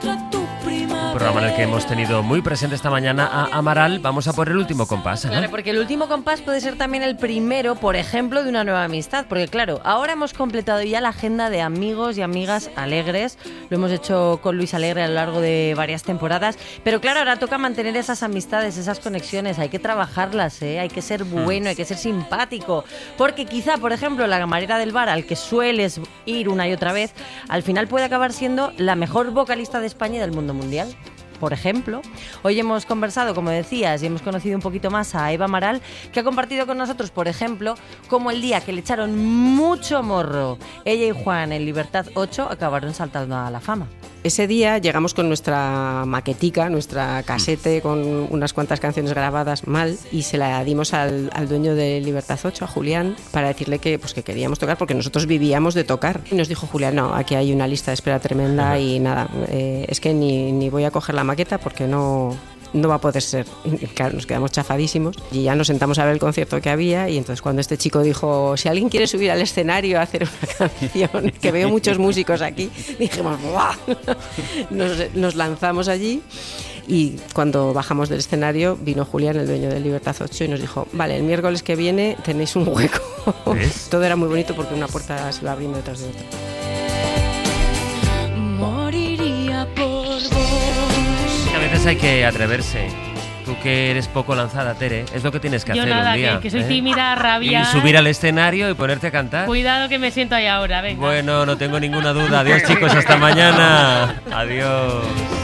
Un programa en el que hemos tenido muy presente esta mañana a Amaral. Vamos a por el último compás, ¿no? Claro, porque el último compás puede ser también el primero, por ejemplo, de una nueva amistad. Porque claro, ahora hemos completado ya la agenda de amigos y amigas alegres. Lo hemos hecho con Luis Alegre a lo largo de varias temporadas. Pero claro, ahora toca mantener esas amistades, esas conexiones. Hay que trabajarlas, ¿eh? Hay que ser bueno, hay que ser simpático. Porque quizá, por ejemplo, la camarera del bar al que sueles ir una y otra vez, al final puede acabar siendo la mejor vocalista de España y del mundo mundial. Por ejemplo, hoy hemos conversado, como decías, y hemos conocido un poquito más a Eva Amaral, que ha compartido con nosotros, por ejemplo, cómo el día que le echaron mucho morro ella y Juan en Libertad 8 acabaron saltando a la fama. Ese día llegamos con nuestra maquetica, nuestra casete con unas cuantas canciones grabadas mal y se la dimos al dueño de Libertad 8, a Julián, para decirle que queríamos tocar porque nosotros vivíamos de tocar. Y nos dijo Julián, no, aquí hay una lista de espera tremenda y nada, es que ni voy a coger la maqueta porque no va a poder ser. Y claro, nos quedamos chafadísimos y ya nos sentamos a ver el concierto que había y entonces cuando este chico dijo, si alguien quiere subir al escenario a hacer una canción, que veo muchos músicos aquí, dijimos, ¡buah! Nos lanzamos allí y cuando bajamos del escenario vino Julián, el dueño de Libertad 8, y nos dijo, vale, el miércoles que viene tenéis un hueco. ¿Ves? Todo era muy bonito porque una puerta se va abriendo detrás de otra. Moriría por vos. A veces hay que atreverse. Tú que eres poco lanzada, Tere, es lo que tienes que hacer nada, un día. que soy tímida, rabia. Y subir al escenario y ponerte a cantar. Cuidado que me siento ahí ahora, venga. Bueno, no tengo ninguna duda. Adiós, chicos, hasta mañana. Adiós.